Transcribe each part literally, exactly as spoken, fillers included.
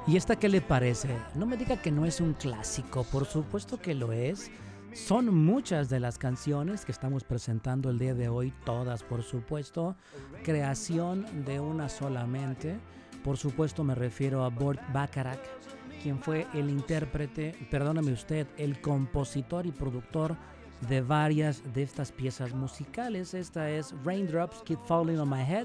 ¿Y esta qué le parece? No me diga que no es un clásico, por supuesto que lo es. Son muchas de las canciones que estamos presentando el día de hoy, todas por supuesto, creación de una solamente. Por supuesto me refiero a Burt Bacharach, quien fue el intérprete, perdóname usted, el compositor y productor de varias de estas piezas musicales. Esta es Raindrops Keep Falling on My Head.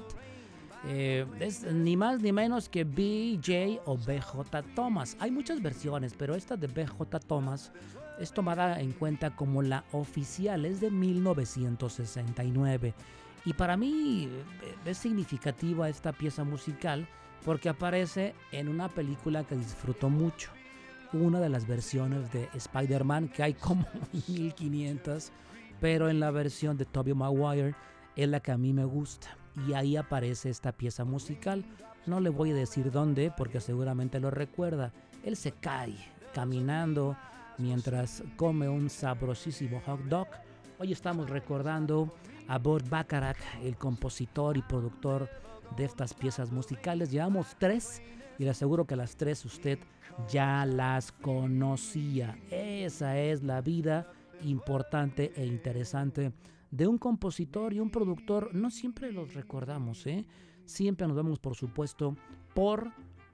Eh, es ni más ni menos que B J o B J Thomas. Hay muchas versiones, pero esta de B J Thomas es tomada en cuenta como la oficial, es de mil novecientos sesenta y nueve. Y para mí es significativa esta pieza musical porque aparece en una película que disfruto mucho. Una de las versiones de Spider-Man, que hay como mil quinientas, pero en la versión de Tobey Maguire es la que a mí me gusta. Y ahí aparece esta pieza musical. No le voy a decir dónde porque seguramente lo recuerda. Él se cae caminando mientras come un sabrosísimo hot dog. Hoy estamos recordando a Burt Bacharach, el compositor y productor de estas piezas musicales. Llevamos tres y le aseguro que las tres usted ya las conocía. Esa es la vida importante e interesante de un compositor y un productor. No siempre los recordamos, ¿eh? Siempre nos vemos, por supuesto, por,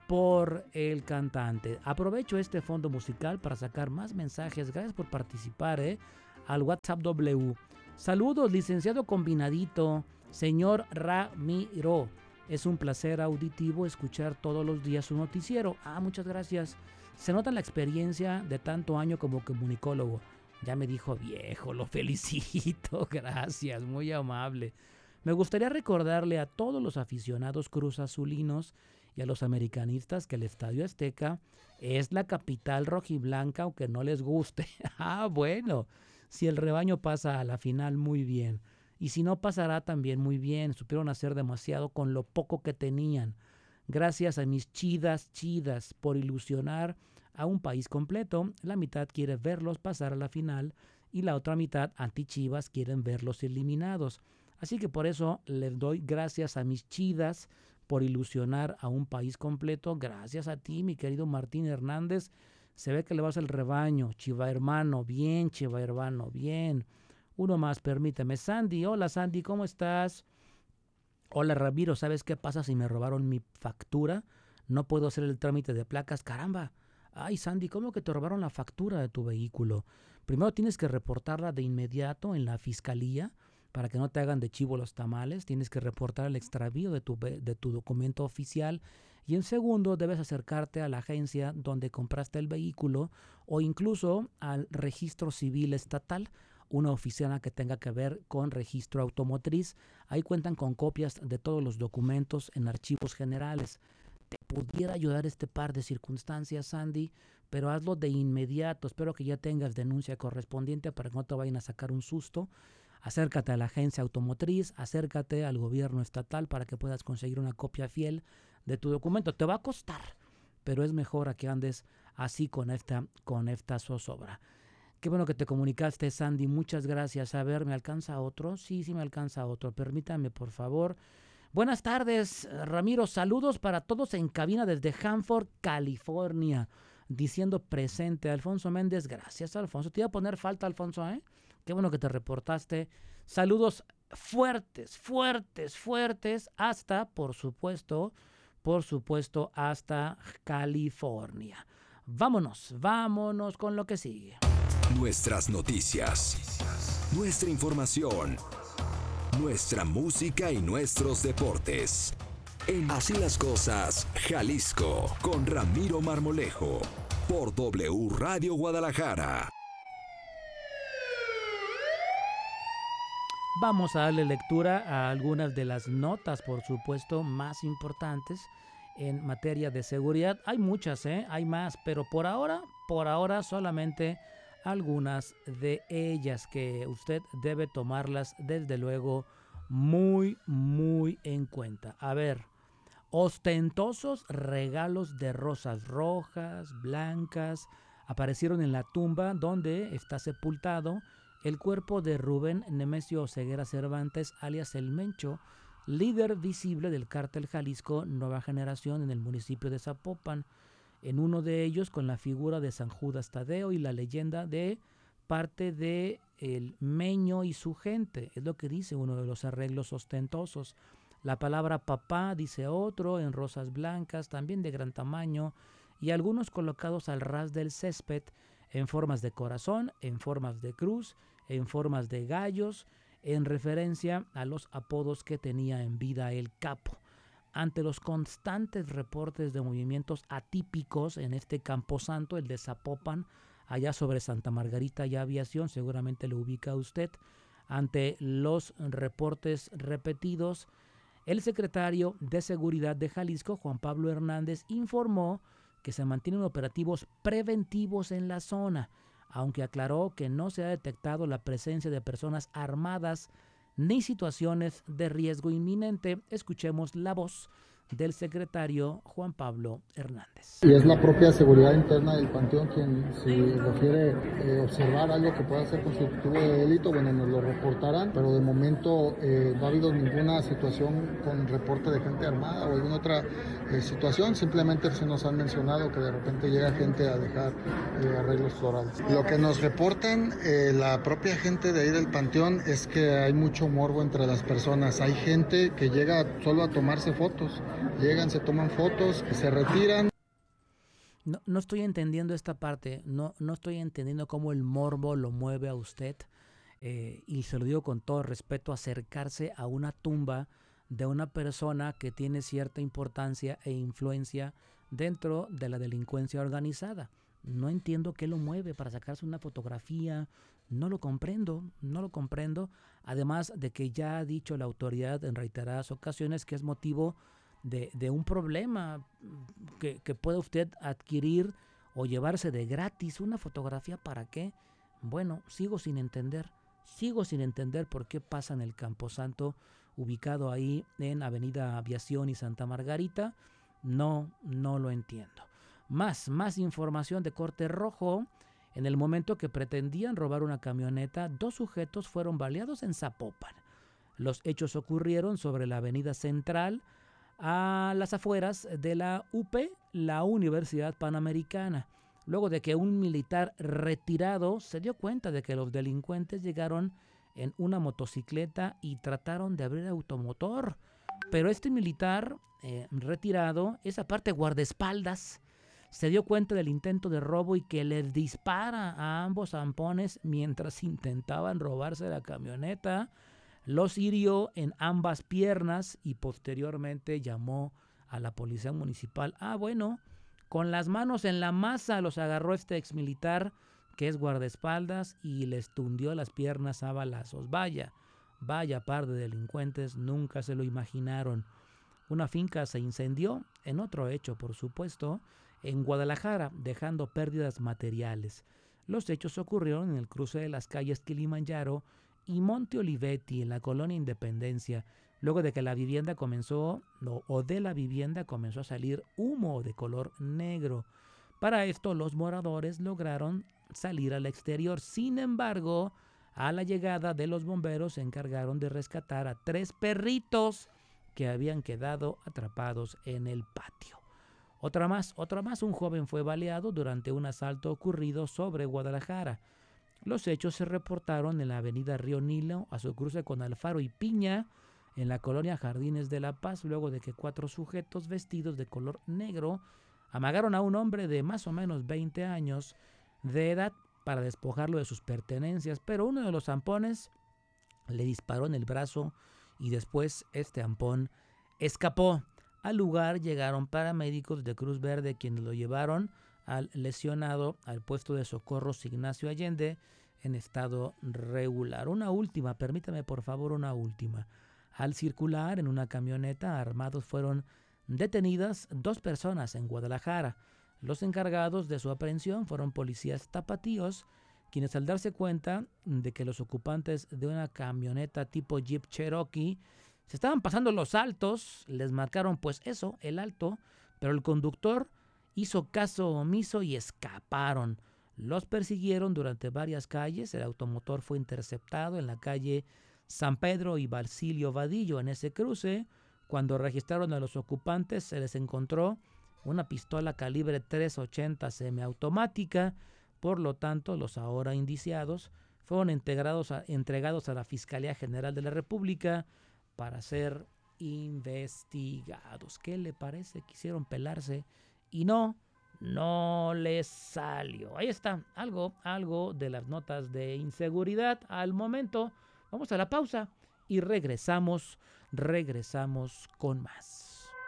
por el cantante. Aprovecho este fondo musical para sacar más mensajes. Gracias por participar, ¿eh? Al WhatsApp W. Saludos, licenciado Combinadito, señor Ramiro. Es un placer auditivo escuchar todos los días su noticiero. Ah, muchas gracias. Se nota la experiencia de tanto año como comunicólogo. Ya me dijo viejo, lo felicito, gracias, muy amable. Me gustaría recordarle a todos los aficionados cruzazulinos y a los americanistas que el Estadio Azteca es la capital rojiblanca, aunque no les guste. Ah, bueno, si el rebaño pasa a la final, muy bien. Y si no, pasará también muy bien. Supieron hacer demasiado con lo poco que tenían. Gracias a mis chidas, chidas, por ilusionar a un país completo. La mitad quiere verlos pasar a la final y la otra mitad, anti-chivas, quieren verlos eliminados. Así que por eso les doy gracias a mis chidas por ilusionar a un país completo. Gracias a ti, mi querido Martín Hernández. Se ve que le vas al rebaño. Chiva hermano, bien, Chiva hermano, bien. Uno más, permíteme. Sandy, hola Sandy, ¿cómo estás? Hola Ramiro, ¿sabes qué pasa si me robaron mi factura? No puedo hacer el trámite de placas, caramba. Ay Sandy, ¿cómo que te robaron la factura de tu vehículo? Primero tienes que reportarla de inmediato en la fiscalía para que no te hagan de chivo los tamales. Tienes que reportar el extravío de tu, de tu documento oficial. Y en segundo, debes acercarte a la agencia donde compraste el vehículo o incluso al registro civil estatal, una oficina que tenga que ver con registro automotriz. Ahí cuentan con copias de todos los documentos en archivos generales. Te pudiera ayudar este par de circunstancias, Sandy, pero hazlo de inmediato. Espero que ya tengas denuncia correspondiente para que no te vayan a sacar un susto. Acércate a la agencia automotriz, acércate al gobierno estatal para que puedas conseguir una copia fiel de tu documento. Te va a costar, pero es mejor a que andes así con esta, con esta zozobra. Qué bueno que te comunicaste, Sandy. Muchas gracias. A ver, ¿me alcanza otro? Sí, sí me alcanza otro. Permítame, por favor. Buenas tardes, Ramiro. Saludos para todos en cabina desde Hanford, California. Diciendo presente, Alfonso Méndez. Gracias, Alfonso. Te iba a poner falta, Alfonso, ¿eh? Qué bueno que te reportaste. Saludos fuertes, fuertes, fuertes. Hasta, por supuesto, por supuesto, hasta California. Vámonos, vámonos con lo que sigue. Nuestras noticias, nuestra información, nuestra música y nuestros deportes. En Así las Cosas, Jalisco, con Ramiro Marmolejo, por W Radio Guadalajara. Vamos a darle lectura a algunas de las notas, por supuesto, más importantes en materia de seguridad. Hay muchas, ¿eh? Hay más, pero por ahora, por ahora solamente algunas de ellas que usted debe tomarlas desde luego muy, muy en cuenta. A ver, ostentosos regalos de rosas rojas, blancas, aparecieron en la tumba donde está sepultado el cuerpo de Rubén Nemesio Oseguera Cervantes, alias El Mencho, líder visible del cártel Jalisco Nueva Generación en el municipio de Zapopan. En uno de ellos con la figura de San Judas Tadeo y la leyenda de parte de el Meño y su gente. Es lo que dice uno de los arreglos ostentosos. La palabra papá dice otro en rosas blancas, también de gran tamaño, y algunos colocados al ras del césped en formas de corazón, en formas de cruz, en formas de gallos, en referencia a los apodos que tenía en vida el capo. Ante los constantes reportes de movimientos atípicos en este camposanto, el de Zapopan, allá sobre Santa Margarita y Aviación, seguramente lo ubica usted, ante los reportes repetidos, el secretario de Seguridad de Jalisco, Juan Pablo Hernández, informó que se mantienen operativos preventivos en la zona, aunque aclaró que no se ha detectado la presencia de personas armadas ni situaciones de riesgo inminente. Escuchemos la voz del secretario Juan Pablo Hernández. Y es la propia seguridad interna del Panteón quien, si refiere eh, observar algo que pueda ser constitutivo de delito, bueno, nos lo reportarán, pero de momento eh, no ha habido ninguna situación con reporte de gente armada o alguna otra eh, situación, simplemente se nos han mencionado que de repente llega gente a dejar eh, arreglos florales. Lo que nos reportan eh, la propia gente de ahí del Panteón es que hay mucho morbo entre las personas, hay gente que llega solo a tomarse fotos. Llegan, se toman fotos, se retiran. No, no estoy entendiendo esta parte, no, no estoy entendiendo cómo el morbo lo mueve a usted, eh, y se lo digo con todo respeto, acercarse a una tumba de una persona que tiene cierta importancia e influencia dentro de la delincuencia organizada. No entiendo qué lo mueve para sacarse una fotografía, no lo comprendo, no lo comprendo, además de que ya ha dicho la autoridad en reiteradas ocasiones que es motivo De, de un problema que, que puede usted adquirir o llevarse de gratis. ¿Una fotografía para qué? Bueno, sigo sin entender, sigo sin entender por qué pasa en el Camposanto, ubicado ahí en Avenida Aviación y Santa Margarita. No, no lo entiendo. Más, más información de corte rojo. En el momento que pretendían robar una camioneta, dos sujetos fueron baleados en Zapopan. Los hechos ocurrieron sobre la Avenida Central, a las afueras de la U P, la Universidad Panamericana, luego de que un militar retirado se dio cuenta de que los delincuentes llegaron en una motocicleta y trataron de abrir el automotor. Pero este militar eh, retirado, esa parte guardaespaldas, se dio cuenta del intento de robo y que les dispara a ambos zampones mientras intentaban robarse la camioneta. Los hirió en ambas piernas y posteriormente llamó a la policía municipal. Ah, bueno, con las manos en la masa los agarró este exmilitar que es guardaespaldas y les tundió las piernas a balazos. Vaya, vaya par de delincuentes, nunca se lo imaginaron. Una finca se incendió, en otro hecho por supuesto, en Guadalajara, dejando pérdidas materiales. Los hechos ocurrieron en el cruce de las calles Kilimanjaro y Monte Olivetti, en la colonia Independencia, luego de que la vivienda comenzó, no, o de la vivienda comenzó a salir humo de color negro. Para esto, los moradores lograron salir al exterior. Sin embargo, a la llegada de los bomberos se encargaron de rescatar a tres perritos que habían quedado atrapados en el patio. Otra más, otra más, un joven fue baleado durante un asalto ocurrido sobre Guadalajara. Los hechos se reportaron en la avenida Río Nilo, a su cruce con Alfaro y Piña, en la colonia Jardines de la Paz, luego de que cuatro sujetos vestidos de color negro amagaron a un hombre de más o menos veinte años de edad para despojarlo de sus pertenencias, pero uno de los zampones le disparó en el brazo y después este zampón escapó. Al lugar llegaron paramédicos de Cruz Verde, quienes lo llevaron al lesionado al puesto de socorros Ignacio Allende en estado regular. Una última, permítame por favor una última. Al circular en una camioneta, armados fueron detenidas dos personas en Guadalajara. Los encargados de su aprehensión fueron policías tapatíos, quienes al darse cuenta de que los ocupantes de una camioneta tipo Jeep Cherokee se estaban pasando los altos, les marcaron pues eso, el alto, pero el conductor hizo caso omiso y escaparon. Los persiguieron durante varias calles. El automotor fue interceptado en la calle San Pedro y Basilio Vadillo. En ese cruce, cuando registraron a los ocupantes, se les encontró una pistola calibre tres ochenta semiautomática. Por lo tanto, los ahora indiciados fueron integrados a, entregados a la Fiscalía General de la República para ser investigados. ¿Qué le parece? Quisieron pelarse y no, no les salió. Ahí está, algo, algo de las notas de inseguridad al momento. Vamos a la pausa y regresamos, regresamos con más.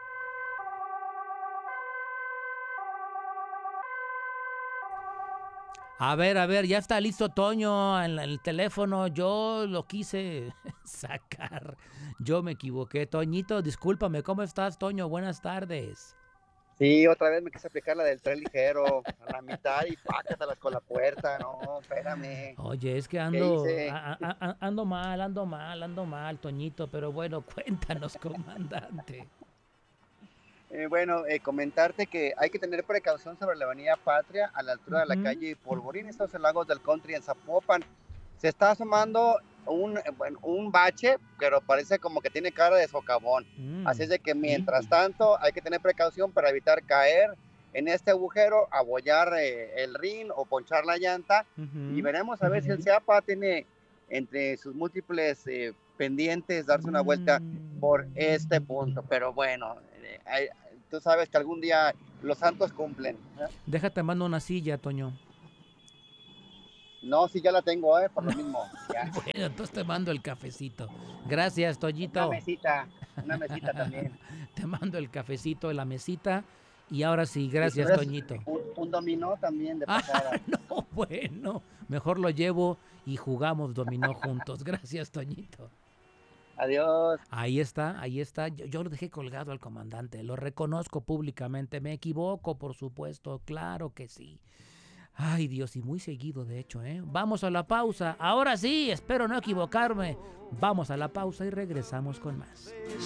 A ver, a ver, ya está listo Toño en el teléfono. Yo lo quise sacar. Yo me equivoqué. Toñito, discúlpame. ¿Cómo estás, Toño? Buenas tardes. Sí, otra vez me quise aplicar la del tren ligero a la mitad y pácatelas con la puerta. No, espérame. Oye, es que ando, a, a, a, ando mal, ando mal, ando mal, Toñito. Pero bueno, cuéntanos, comandante. Eh, bueno, eh, comentarte que hay que tener precaución sobre la avenida Patria a la altura uh-huh. de la calle Polvorín, estos lagos del Country en Zapopan. Se está asomando un, bueno, un bache, pero parece como que tiene cara de socavón. Mm. Así es de que mientras tanto hay que tener precaución para evitar caer en este agujero, abollar eh, el rin o ponchar la llanta uh-huh. y veremos a ver uh-huh. si el CEAPA tiene entre sus múltiples eh, pendientes darse una vuelta uh-huh. por este punto. Pero bueno, eh, hay, tú sabes que algún día los santos cumplen, ¿eh? Déjate, mando una silla, Toño. No, sí, ya la tengo, ¿eh? Por lo mismo. Ya. Bueno, entonces te mando el cafecito. Gracias, Toñito. Una mesita, una mesita también. Te mando el cafecito, la mesita. Y ahora sí, gracias, si Toñito. Un, un dominó también de pasada. Ah, no, bueno, mejor lo llevo y jugamos dominó juntos. Gracias, Toñito. Adiós. Ahí está, ahí está. Yo, yo lo dejé colgado al comandante. Lo reconozco públicamente. Me equivoco, por supuesto. Claro que sí. Ay, Dios, y muy seguido, de hecho, ¿eh? Vamos a la pausa. Ahora sí, espero no equivocarme. Vamos a la pausa y regresamos con más.